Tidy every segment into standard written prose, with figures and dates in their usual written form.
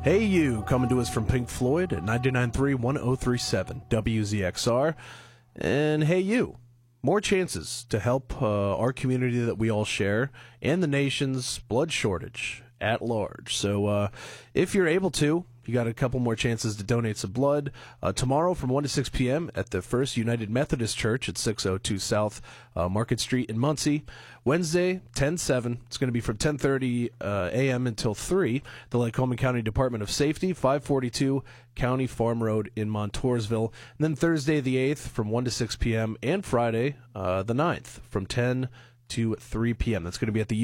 Hey You, coming to us from Pink Floyd at 99.3 1037 WZXR. And Hey You, more chances to help our community that we all share and the nation's blood shortage at large. So if you're able to, you got a couple more chances to donate some blood. Tomorrow from 1 to 6 p.m. at the First United Methodist Church at 602 South Market Street in Muncie. Wednesday, 10/7. It's going to be from 10:30 a.m. until 3. The Lycoming County Department of Safety, 542 County Farm Road in Montoursville. And then Thursday, the 8th, from 1 to 6 p.m. And Friday, the 9th, from 10 to 3 p.m. That's going to be at the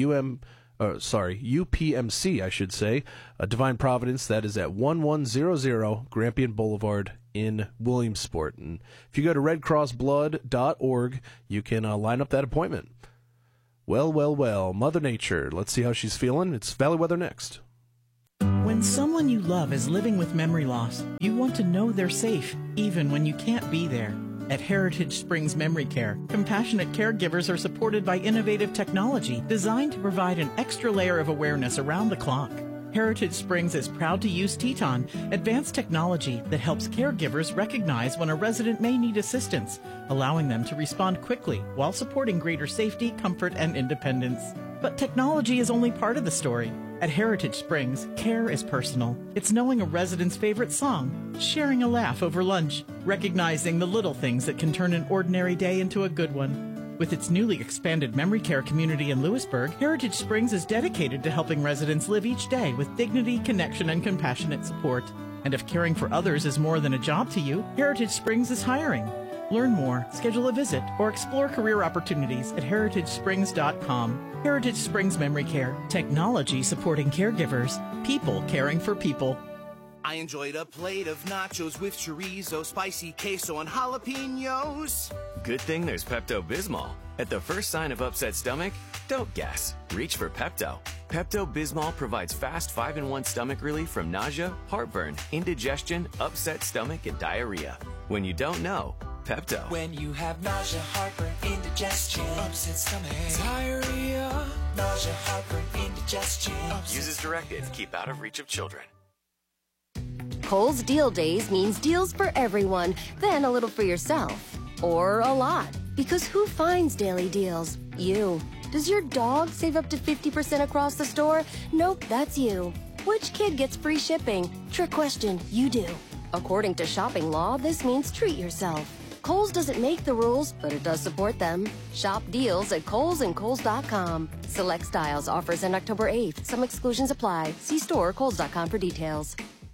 UPMC, I should say, Divine Providence. That is at 1100 Grampian Boulevard in Williamsport. And if you go to redcrossblood.org, you can line up that appointment. Well, Mother Nature. Let's see how she's feeling. It's Valley Weather next. When someone you love is living with memory loss, you want to know they're safe, even when you can't be there. At Heritage Springs Memory Care, compassionate caregivers are supported by innovative technology designed to provide an extra layer of awareness around the clock. Heritage Springs is proud to use Teton, advanced technology that helps caregivers recognize when a resident may need assistance, allowing them to respond quickly while supporting greater safety, comfort, and independence. But technology is only part of the story. At Heritage Springs, care is personal. It's knowing a resident's favorite song, sharing a laugh over lunch, recognizing the little things that can turn an ordinary day into a good one. With its newly expanded memory care community in Lewisburg, Heritage Springs is dedicated to helping residents live each day with dignity, connection, and compassionate support. And if caring for others is more than a job to you, Heritage Springs is hiring. Learn more, schedule a visit, or explore career opportunities at heritagesprings.com. Heritage Springs Memory Care. Technology supporting caregivers. People caring for people. I enjoyed a plate of nachos with chorizo, spicy queso, and jalapenos. Good thing there's Pepto-Bismol. At the first sign of upset stomach, don't guess. Reach for Pepto. Pepto-Bismol provides fast 5-in-1 stomach relief from nausea, heartburn, indigestion, upset stomach, and diarrhea. When you don't know, Pepto. When you have nausea, heartburn, indigestion, upset stomach, diarrhea, nausea, heartburn, indigestion. Use as directed. Keep out of reach of children. Kohl's Deal Days means deals for everyone, then a little for yourself. Or a lot. Because who finds daily deals? You. Does your dog save up to 50% across the store? Nope, that's you. Which kid gets free shipping? Trick question, you do. According to shopping law, this means treat yourself. Kohl's doesn't make the rules, but it does support them. Shop deals at Kohl's and Kohl's.com. Select styles, offers end October 8th. Some exclusions apply. See store or Kohl's.com for details.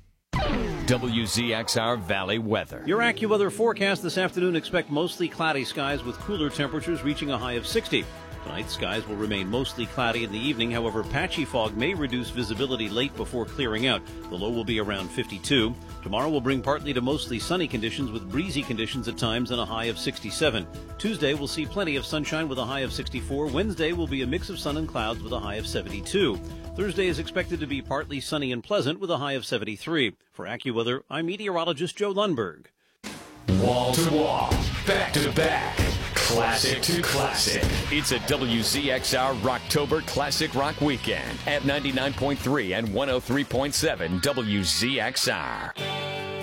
WZXR Valley Weather. Your AccuWeather forecast this afternoon: expect mostly cloudy skies with cooler temperatures reaching a high of 60. Tonight, skies will remain mostly cloudy in the evening. However, patchy fog may reduce visibility late before clearing out. The low will be around 52. Tomorrow will bring partly to mostly sunny conditions with breezy conditions at times and a high of 67. Tuesday will see plenty of sunshine with a high of 64. Wednesday will be a mix of sun and clouds with a high of 72. Thursday is expected to be partly sunny and pleasant with a high of 73. For AccuWeather, I'm meteorologist Joe Lundberg. Wall to wall, back to back, classic to classic. It's a WZXR Rocktober Classic Rock Weekend at 99.3 and 103.7 WZXR.